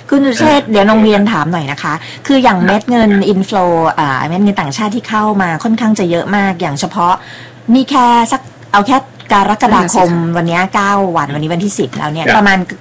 คุณสุเชษฐ์เดี๋ยวน้องเรียนถามหน่อยนะคะคืออย่างเม็ดเงินอินฟลูเม็ดเงินต่างชาติที่เข้ามาค่อนข้างจะเยอะมากอย่างเฉพาะนี่แค่สักเอาแค่กรกฎาคมวันนี้9 วันวันนี้วันที่10แล้วเนี่ยประมาณ